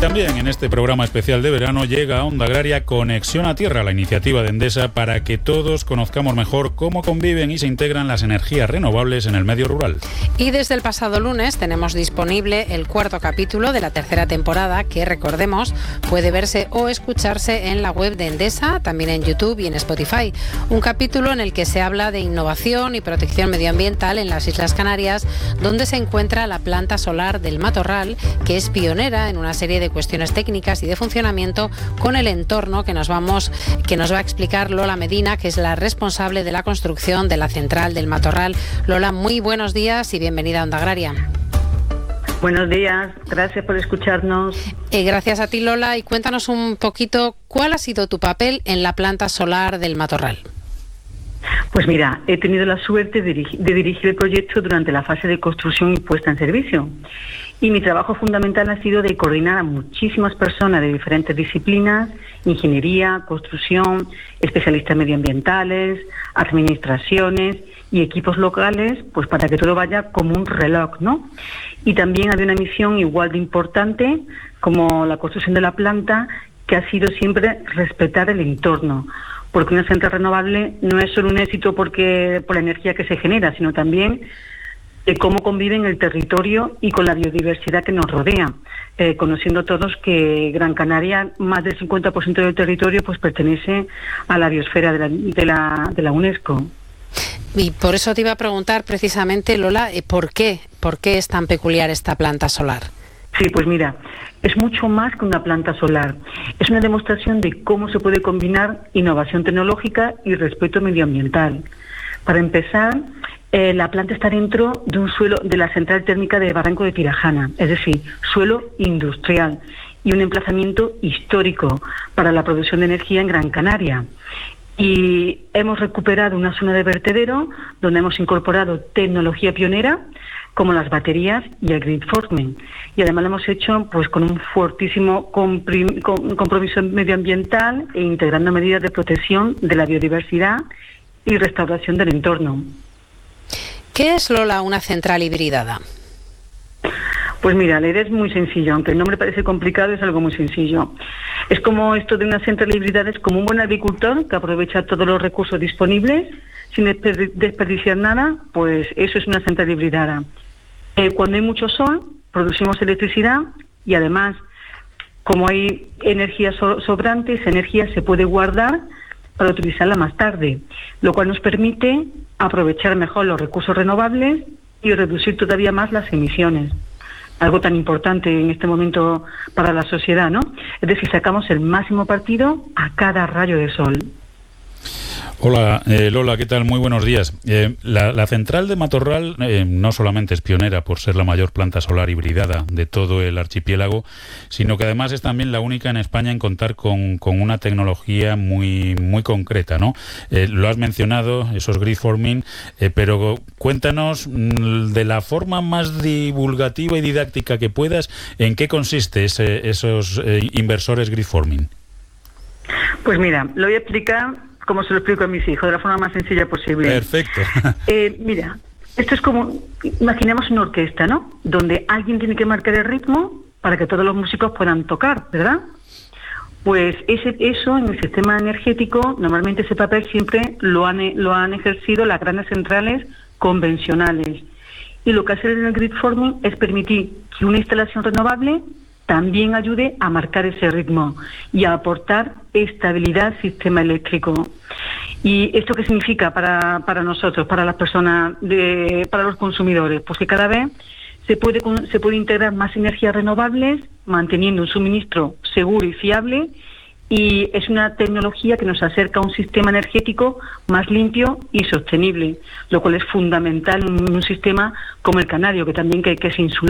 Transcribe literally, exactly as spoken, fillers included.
también en este programa especial de verano llega a Onda Agraria Conexión a Tierra, la iniciativa de Endesa para que todos conozcamos mejor cómo conviven y se integran las energías renovables en el medio rural. Y desde el pasado lunes tenemos disponible el cuarto capítulo de la tercera temporada que, recordemos, puede verse o escucharse en la web de Endesa, también en YouTube y en Spotify. Un capítulo en el que se habla de innovación y protección medioambiental en las Islas Canarias, donde se encuentra la planta solar del Matorral, que es pionera en una serie de cuestiones técnicas y de funcionamiento con el entorno que nos vamos que nos va a explicar Lola Medina, que es la responsable de la construcción de la central del Matorral. Lola, muy buenos días y bienvenida a Onda Agraria. Buenos días, gracias por escucharnos. Eh, gracias a ti, Lola, y cuéntanos un poquito cuál ha sido tu papel en la planta solar del Matorral. Pues mira, he tenido la suerte de dirigir, de dirigir el proyecto durante la fase de construcción y puesta en servicio. Y mi trabajo fundamental ha sido de coordinar a muchísimas personas de diferentes disciplinas, ingeniería, construcción, especialistas medioambientales, administraciones y equipos locales, pues para que todo vaya como un reloj, ¿no? Y también había una misión igual de importante como la construcción de la planta, que ha sido siempre respetar el entorno. Porque una central renovable no es solo un éxito porque por la energía que se genera, sino también de cómo convive en el territorio y con la biodiversidad que nos rodea. Eh, conociendo todos que Gran Canaria, más del cincuenta por ciento del territorio, pues pertenece a la biosfera de la, de la, de la UNESCO. Y por eso te iba a preguntar precisamente, Lola, ¿por qué? ¿Por qué es tan peculiar esta planta solar? Sí, pues mira, es mucho más que una planta solar. Es una demostración de cómo se puede combinar innovación tecnológica y respeto medioambiental. Para empezar, eh, la planta está dentro de un suelo de la central térmica de Barranco de Tirajana, es decir, suelo industrial y un emplazamiento histórico para la producción de energía en Gran Canaria. Y hemos recuperado una zona de vertedero donde hemos incorporado tecnología pionera como las baterías y el grid forming. Y además lo hemos hecho pues con un fortísimo comprim- com- compromiso medioambiental e integrando medidas de protección de la biodiversidad y restauración del entorno. ¿Qué es, Lola, una central hibridada? Pues mira, la idea es muy sencilla, aunque el nombre parece complicado, es algo muy sencillo. Es como esto de una central hibridada, es como un buen agricultor que aprovecha todos los recursos disponibles sin desperdiciar nada, pues eso es una central hibridada. Eh, cuando hay mucho sol, producimos electricidad y además, como hay energía so- sobrante, esa energía se puede guardar para utilizarla más tarde, lo cual nos permite aprovechar mejor los recursos renovables y reducir todavía más las emisiones. Algo tan importante en este momento para la sociedad, ¿no? Es decir, sacamos el máximo partido a cada rayo de sol. Hola, eh, Lola, ¿qué tal? Muy buenos días. Eh, la, la central de Matorral eh, no solamente es pionera por ser la mayor planta solar hibridada de todo el archipiélago, sino que además es también la única en España en contar con, con una tecnología muy muy concreta, ¿no? Eh, lo has mencionado, esos grid forming, eh, pero cuéntanos mm, de la forma más divulgativa y didáctica que puedas, ¿en qué consiste ese, esos eh, inversores grid forming? Pues mira, lo voy a explicar como se lo explico a mis hijos, de la forma más sencilla posible. Perfecto. Eh, mira, esto es como, imaginemos una orquesta, ¿no? Donde alguien tiene que marcar el ritmo para que todos los músicos puedan tocar, ¿verdad? Pues ese, eso en el sistema energético, normalmente ese papel siempre lo han, lo han ejercido las grandes centrales convencionales. Y lo que hace el grid forming es permitir que una instalación renovable también ayude a marcar ese ritmo y a aportar estabilidad al sistema eléctrico. ¿Y esto qué significa para, para nosotros, para las personas, de, para los consumidores? Pues que cada vez se puede, se puede integrar más energías renovables, manteniendo un suministro seguro y fiable, y es una tecnología que nos acerca a un sistema energético más limpio y sostenible, lo cual es fundamental en un sistema como el canario, que también que, que es insular.